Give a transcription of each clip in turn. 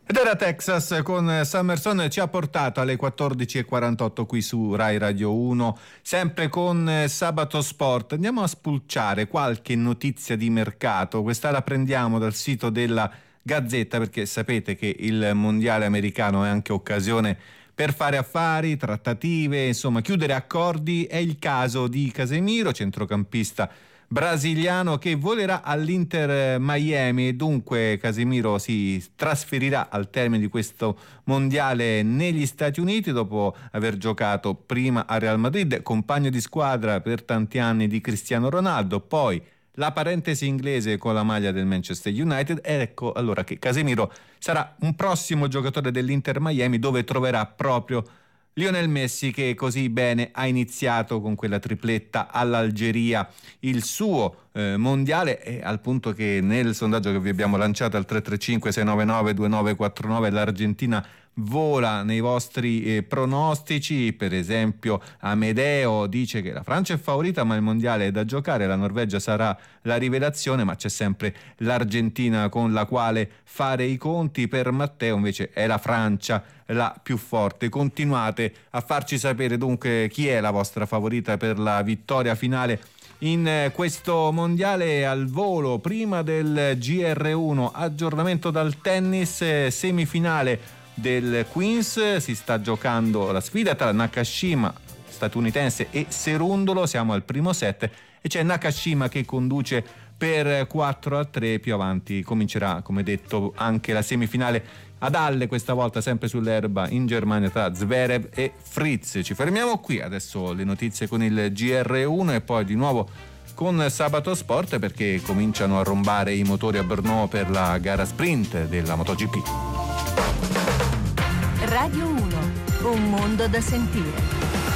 Ed era Texas con Summerson, ci ha portato alle 14:48 qui su Rai Radio 1, sempre con Sabato Sport. Andiamo a spulciare qualche notizia di mercato. Questa la prendiamo dal sito della Gazzetta, perché sapete che il mondiale americano è anche occasione per fare affari, trattative, insomma chiudere accordi. È il caso di Casemiro, centrocampista brasiliano che volerà all'Inter Miami, e dunque Casemiro si trasferirà al termine di questo mondiale negli Stati Uniti dopo aver giocato prima a Real Madrid, compagno di squadra per tanti anni di Cristiano Ronaldo, poi la parentesi inglese con la maglia del Manchester United. Ecco allora che Casemiro sarà un prossimo giocatore dell'Inter Miami, dove troverà proprio Lionel Messi, che così bene ha iniziato con quella tripletta all'Algeria il suo mondiale, e al punto che nel sondaggio che vi abbiamo lanciato al 335-699-2949 l'Argentina vola nei vostri pronostici. Per esempio Amedeo dice che la Francia è favorita ma il mondiale è da giocare, la Norvegia sarà la rivelazione, ma c'è sempre l'Argentina con la quale fare i conti. Per Matteo invece è la Francia la più forte. Continuate a farci sapere dunque chi è la vostra favorita per la vittoria finale in questo mondiale. Al volo, prima del GR1, aggiornamento dal tennis, semifinale del Queens, si sta giocando la sfida tra Nakashima, statunitense, e Cerundolo. Siamo al primo set e c'è Nakashima che conduce per 4-3. Più avanti comincerà, come detto, anche la semifinale ad Halle, questa volta sempre sull'erba in Germania, tra Zverev e Fritz. Ci fermiamo qui, adesso le notizie con il GR1 e poi di nuovo con Sabato Sport, perché cominciano a rombare i motori a Brno per la gara sprint della MotoGP. Radio 1, un mondo da sentire.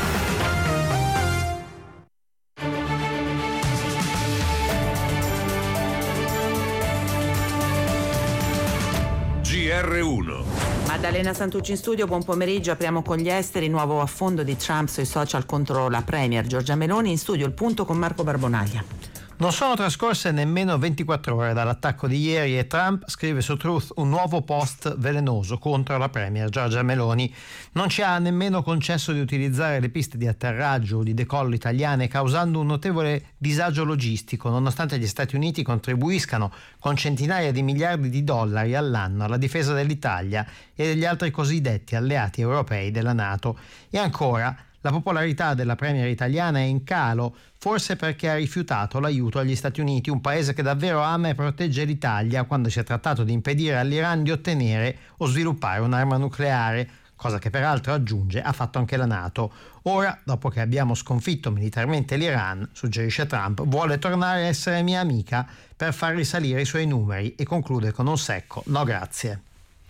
GR1. Maddalena Santucci in studio, buon pomeriggio. Apriamo con gli esteri, nuovo affondo di Trump sui social contro la Premier. Giorgia Meloni in studio, il punto con Marco Barbonaglia. Non sono trascorse nemmeno 24 ore dall'attacco di ieri e Trump scrive su Truth un nuovo post velenoso contro la Premier Giorgia Meloni. Non ci ha nemmeno concesso di utilizzare le piste di atterraggio o di decollo italiane, causando un notevole disagio logistico, nonostante gli Stati Uniti contribuiscano con centinaia di miliardi di dollari all'anno alla difesa dell'Italia e degli altri cosiddetti alleati europei della NATO. E ancora, la popolarità della premier italiana è in calo, forse perché ha rifiutato l'aiuto agli Stati Uniti, un paese che davvero ama e protegge l'Italia, quando si è trattato di impedire all'Iran di ottenere o sviluppare un'arma nucleare, cosa che peraltro, aggiunge, ha fatto anche la NATO. Ora, dopo che abbiamo sconfitto militarmente l'Iran, suggerisce Trump, vuole tornare a essere mia amica per far risalire i suoi numeri, e conclude con un secco no grazie.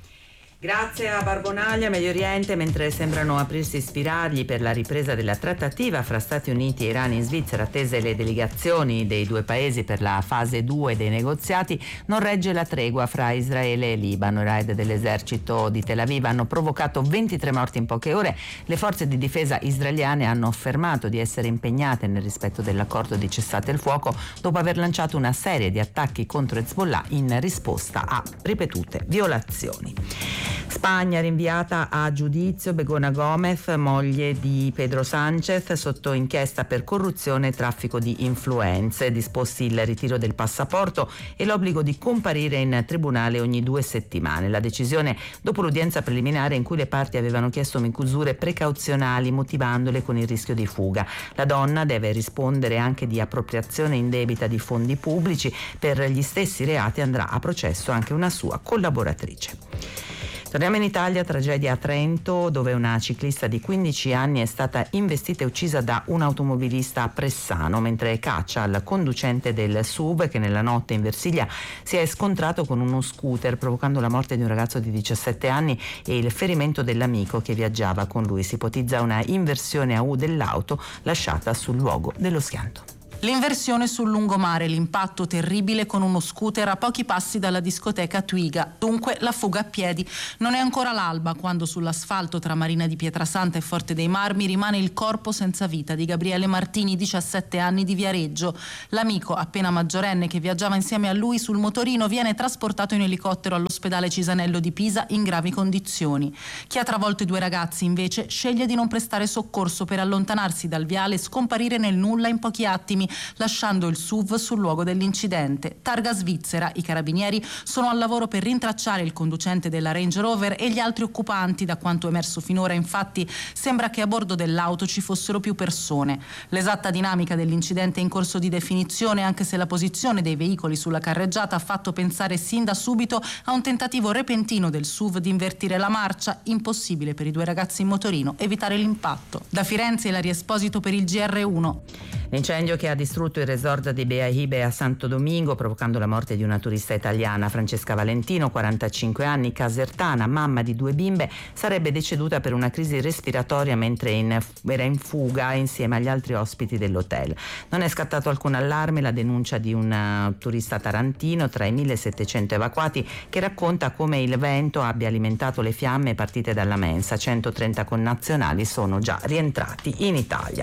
Grazie a Barbonaglia. Medio Oriente, mentre sembrano aprirsi spiragli per la ripresa della trattativa fra Stati Uniti e Iran in Svizzera, attese le delegazioni dei due paesi per la fase 2 dei negoziati, non regge la tregua fra Israele e Libano. I raid dell'esercito di Tel Aviv hanno provocato 23 morti in poche ore. Le forze di difesa israeliane hanno affermato di essere impegnate nel rispetto dell'accordo di cessate il fuoco, dopo aver lanciato una serie di attacchi contro Hezbollah in risposta a ripetute violazioni. Spagna, rinviata a giudizio Begona Gomez, moglie di Pedro Sánchez, sotto inchiesta per corruzione e traffico di influenze. Disposti il ritiro del passaporto e l'obbligo di comparire in tribunale ogni 2 settimane. La decisione dopo l'udienza preliminare in cui le parti avevano chiesto misure precauzionali, motivandole con il rischio di fuga. La donna deve rispondere anche di appropriazione indebita di fondi pubblici. Per gli stessi reati andrà a processo anche una sua collaboratrice. Torniamo in Italia, tragedia a Trento, dove una ciclista di 15 anni è stata investita e uccisa da un automobilista a Pressano, mentre caccia al conducente del SUV che nella notte in Versilia si è scontrato con uno scooter, provocando la morte di un ragazzo di 17 anni e il ferimento dell'amico che viaggiava con lui. Si ipotizza una inversione a U dell'auto lasciata sul luogo dello schianto. L'inversione sul lungomare, l'impatto terribile con uno scooter a pochi passi dalla discoteca Twiga, dunque la fuga a piedi. Non è ancora l'alba quando sull'asfalto tra Marina di Pietrasanta e Forte dei Marmi rimane il corpo senza vita di Gabriele Martini, 17 anni, di Viareggio. L'amico, appena maggiorenne, che viaggiava insieme a lui sul motorino, viene trasportato in elicottero all'ospedale Cisanello di Pisa in gravi condizioni. Chi ha travolto i due ragazzi, invece, sceglie di non prestare soccorso per allontanarsi dal viale e scomparire nel nulla in pochi attimi, lasciando il SUV sul luogo dell'incidente. Targa svizzera, i carabinieri sono al lavoro per rintracciare il conducente della Range Rover e gli altri occupanti. Da quanto emerso finora, infatti, sembra che a bordo dell'auto ci fossero più persone. L'esatta dinamica dell'incidente è in corso di definizione, anche se la posizione dei veicoli sulla carreggiata ha fatto pensare sin da subito a un tentativo repentino del SUV di invertire la marcia. Impossibile per i due ragazzi in motorino evitare l'impatto. Da Firenze, Ilaria Esposito per il GR1. L'incendio che ha distrutto il resort di Beahibe a Santo Domingo, provocando la morte di una turista italiana, Francesca Valentino, 45 anni, casertana, mamma di 2 bimbe, sarebbe deceduta per una crisi respiratoria mentre era in fuga insieme agli altri ospiti dell'hotel. Non è scattato alcun allarme la denuncia di un turista tarantino tra i 1700 evacuati, che racconta come il vento abbia alimentato le fiamme partite dalla mensa. 130 connazionali sono già rientrati in Italia.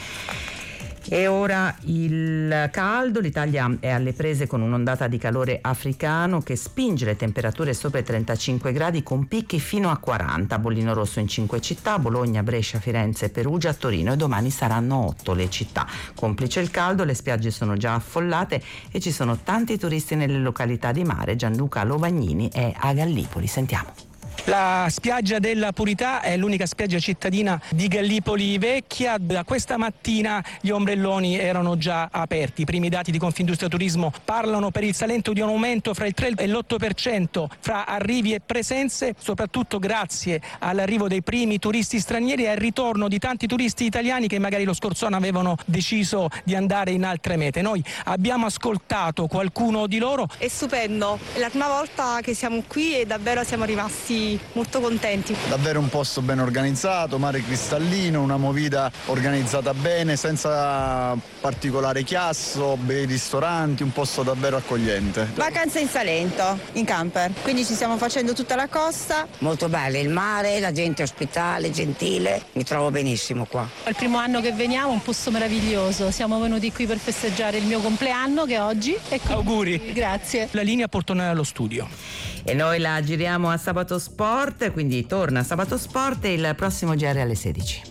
E ora il caldo. L'Italia è alle prese con un'ondata di calore africano che spinge le temperature sopra i 35 gradi con picchi fino a 40. Bollino rosso in 5 città: Bologna, Brescia, Firenze, Perugia, Torino, e domani saranno 8 le città. Complice il caldo, le spiagge sono già affollate e ci sono tanti turisti nelle località di mare. Gianluca Lovagnini è a Gallipoli, sentiamo. La spiaggia della Purità è l'unica spiaggia cittadina di Gallipoli Vecchia. Da questa mattina gli ombrelloni erano già aperti. I primi dati di Confindustria Turismo parlano per il Salento di un aumento fra il 3 e l'8% fra arrivi e presenze, soprattutto grazie all'arrivo dei primi turisti stranieri e al ritorno di tanti turisti italiani che magari lo scorso anno avevano deciso di andare in altre mete. Noi abbiamo ascoltato qualcuno di loro. È stupendo, è la prima volta che siamo qui e davvero siamo rimasti molto contenti. Davvero un posto ben organizzato, mare cristallino, una movida organizzata bene, senza particolare chiasso, bei ristoranti, un posto davvero accogliente. Vacanza in Salento, in camper, quindi ci stiamo facendo tutta la costa. Molto bello il mare, la gente ospitale, gentile, mi trovo benissimo qua. È il primo anno che veniamo, un posto meraviglioso, siamo venuti qui per festeggiare il mio compleanno che è oggi. Auguri. Grazie. La linea Portonale allo studio. E noi la giriamo a Sabato Sport, quindi torna Sabato Sport e il prossimo GR alle 16.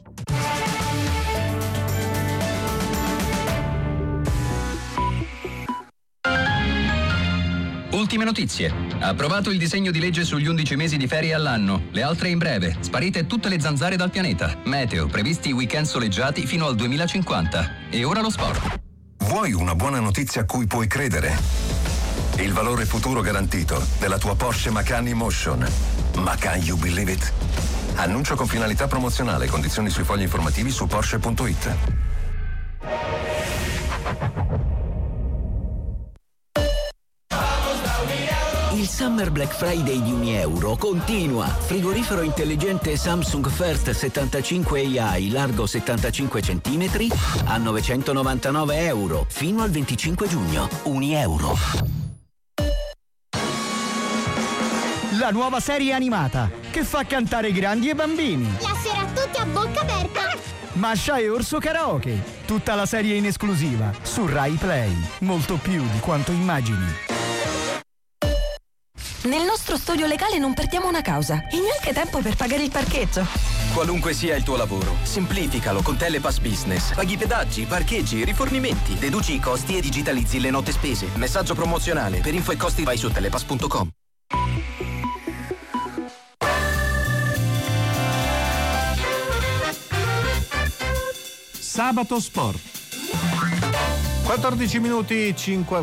Ultime notizie. Approvato il disegno di legge sugli 11 mesi di ferie all'anno. Le altre in breve. Sparite tutte le zanzare dal pianeta. Meteo. Previsti weekend soleggiati fino al 2050. E ora lo sport. Vuoi una buona notizia a cui puoi credere? Il valore futuro garantito della tua Porsche Macan E-Motion. Macan, you believe it? Annuncio con finalità promozionale. Condizioni sui fogli informativi su Porsche.it. Il Summer Black Friday di €1 continua. Frigorifero intelligente Samsung First 75 AI largo 75 cm a €999 fino al 25 giugno. €1. La nuova serie animata che fa cantare grandi e bambini. La sera tutti a bocca aperta. Masha e Orso Karaoke. Tutta la serie in esclusiva su Rai Play. Molto più di quanto immagini. Nel nostro studio legale non perdiamo una causa e neanche tempo per pagare il parcheggio. Qualunque sia il tuo lavoro, semplificalo con Telepass Business. Paghi pedaggi, parcheggi, rifornimenti, deduci i costi e digitalizzi le note spese. Messaggio promozionale. Per info e costi vai su telepass.com. Sabato Sport. 14 minuti,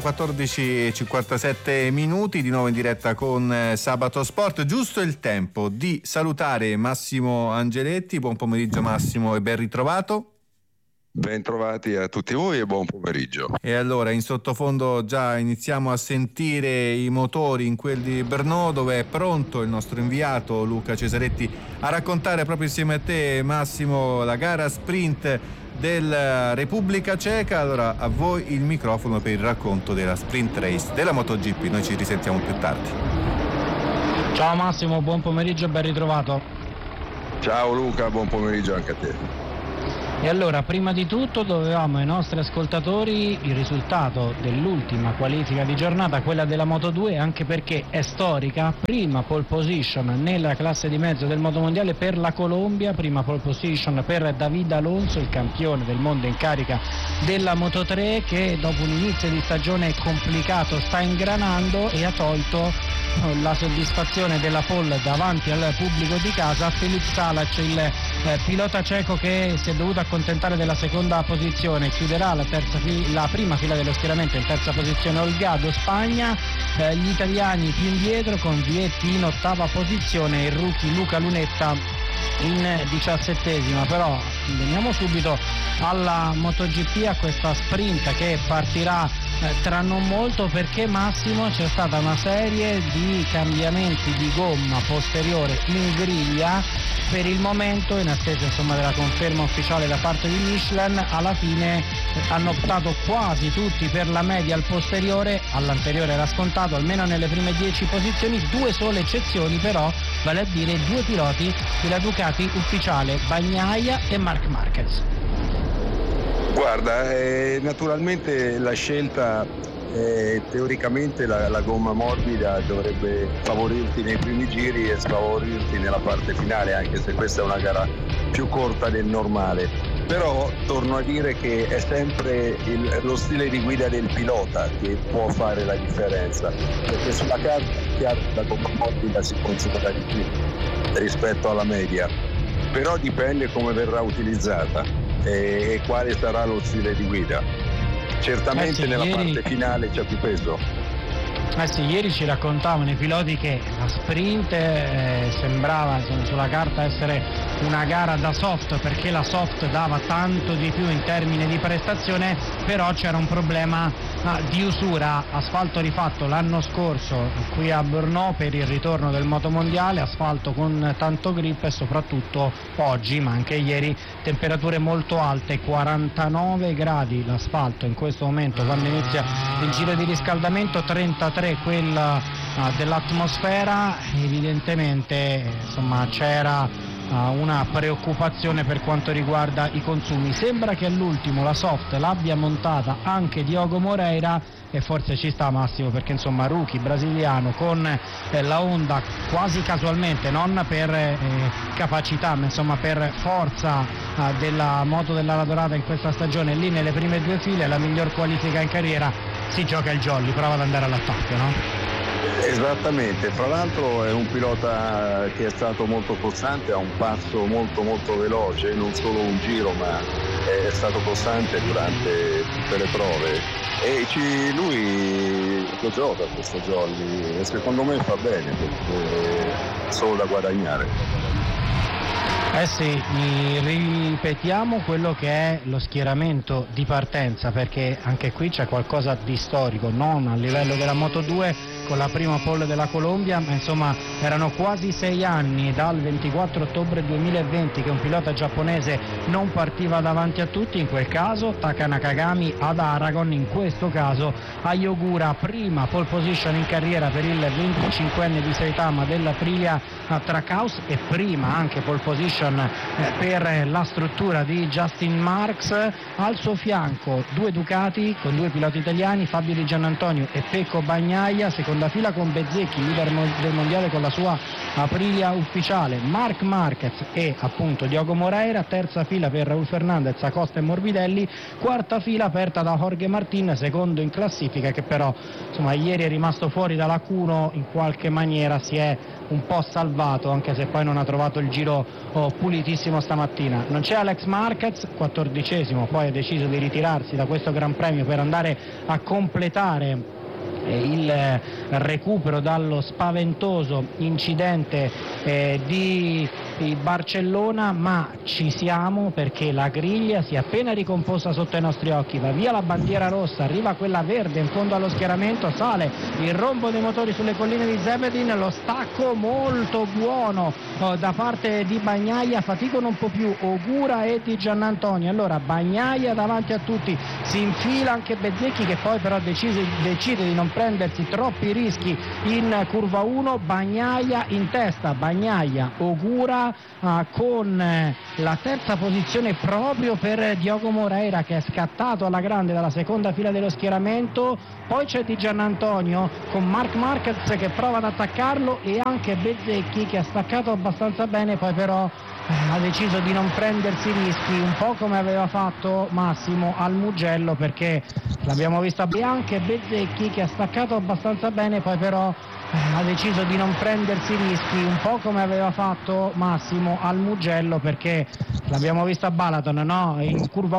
14:57 minuti, di nuovo in diretta con Sabato Sport. Giusto il tempo di salutare Massimo Angeletti. Buon pomeriggio Massimo e ben ritrovato. Ben trovati a tutti voi e buon pomeriggio. E allora in sottofondo già iniziamo a sentire i motori in quel di Brno, dove è pronto il nostro inviato Luca Cesaretti a raccontare proprio insieme a te Massimo la gara sprint della Repubblica Ceca. Allora a voi il microfono per il racconto della sprint race della MotoGP. Noi ci risentiamo più tardi. Ciao Massimo, buon pomeriggio e ben ritrovato. Ciao Luca, buon pomeriggio anche a te. E allora, prima di tutto dovevamo ai nostri ascoltatori il risultato dell'ultima qualifica di giornata, quella della Moto2, anche perché è storica, prima pole position nella classe di mezzo del motomondiale per la Colombia, prima pole position per David Alonso, il campione del mondo in carica della Moto3, che dopo un inizio di stagione complicato sta ingranando e ha tolto la soddisfazione della pole davanti al pubblico di casa a Filip Salac, il pilota ceco che si è dovuto accontentare della seconda posizione. Chiuderà la prima fila dello schieramento in terza posizione Olgado, Spagna, gli italiani più indietro con Vietti in ottava posizione e il rookie Luca Lunetta in 17esima. Però veniamo subito alla MotoGP, a questa sprint che partirà tra non molto, perché Massimo c'è stata una serie di cambiamenti di gomma posteriore in griglia. Per il momento, in attesa insomma della conferma ufficiale da parte di Michelin, alla fine hanno optato quasi tutti per la medial posteriore, all'anteriore era scontato almeno nelle prime 10 posizioni, due sole eccezioni però, vale a dire due piloti della Ducati ufficiale, Bagnaia e Marc Marquez. Guarda, naturalmente la scelta, teoricamente la gomma morbida dovrebbe favorirti nei primi giri e sfavorirti nella parte finale, anche se questa è una gara più corta del normale. Però torno a dire che è sempre lo stile di guida del pilota che può fare la differenza, perché sulla carta è chiaro che la gomma morbida si considera di più rispetto alla media, però dipende come verrà utilizzata e quale sarà lo stile di guida. Certamente nella parte finale c'è più peso. Sì, ieri ci raccontavano i piloti che la sprint sembrava sulla carta essere una gara da soft, perché la soft dava tanto di più in termini di prestazione, però c'era un problema di usura. Asfalto rifatto l'anno scorso qui a Brno per il ritorno del motomondiale, asfalto con tanto grip e soprattutto oggi, ma anche ieri, temperature molto alte, 49 gradi l'asfalto in questo momento quando inizia il giro di riscaldamento, 33 quella dell'atmosfera. Evidentemente insomma c'era una preoccupazione per quanto riguarda i consumi. Sembra che all'ultimo la soft l'abbia montata anche Diogo Moreira e forse ci sta Massimo, perché insomma rookie brasiliano con la Honda quasi casualmente, non per capacità ma insomma per forza della moto dell'ala dorata in questa stagione, lì nelle prime due file, la miglior qualifica in carriera, si gioca il jolly, prova ad andare all'attacco, no? Esattamente, fra l'altro è un pilota che è stato molto costante, ha un passo molto molto veloce, non solo un giro ma è stato costante durante tutte le prove e lui lo gioca questo jolly e secondo me fa bene perché è solo da guadagnare. Sì, ripetiamo quello che è lo schieramento di partenza, perché anche qui c'è qualcosa di storico, non a livello della Moto2 con la prima pole della Colombia, ma insomma erano quasi 6 anni dal 24 ottobre 2020 che un pilota giapponese non partiva davanti a tutti, in quel caso Taka Nakagami ad Aragon, in questo caso Ayogura, prima pole position in carriera per il 25enne di Saitama dell'Aprilia Trackhouse e prima anche pole position per la struttura di Justin Marks. Al suo fianco due Ducati con due piloti italiani, Fabio Di Giannantonio e Pecco Bagnaia, seconda fila con Bezzecchi, leader del mondiale con la sua Aprilia ufficiale, Marc Marquez e appunto Diogo Moreira, terza fila per Raul Fernandez, Acosta e Morbidelli, quarta fila aperta da Jorge Martin, secondo in classifica, che però insomma ieri è rimasto fuori dalla Q1, in qualche maniera si è un po' salvato, anche se poi non ha trovato il giro pulitissimo stamattina. Non c'è Alex Marquez, 14esimo, poi ha deciso di ritirarsi da questo Gran Premio per andare a completare il recupero dallo spaventoso incidente di il Barcellona, ma ci siamo perché la griglia si è appena ricomposta sotto i nostri occhi, va via la bandiera rossa, arriva quella verde in fondo allo schieramento, sale il rombo dei motori sulle colline di Zebedin, lo stacco molto buono da parte di Bagnaia, faticano un po' più Ogura e Di Giannantonio, allora Bagnaia davanti a tutti, si infila anche Bezzecchi che poi però decide di non prendersi troppi rischi in curva 1, Bagnaia in testa, Bagnaia, Ogura con la terza posizione proprio per Diogo Moreira che è scattato alla grande dalla seconda fila dello schieramento, poi c'è Di Giannantonio con Marc Marquez che prova ad attaccarlo e anche Bezzecchi che ha staccato abbastanza bene, poi però ha deciso di non prendersi rischi, un po' come aveva fatto Massimo al Mugello, perché l'abbiamo vista anche Bezzecchi che ha staccato abbastanza bene, poi però ha deciso di non prendersi rischi, un po' come aveva fatto Massimo al Mugello, perché l'abbiamo vista a Balaton, no? In curva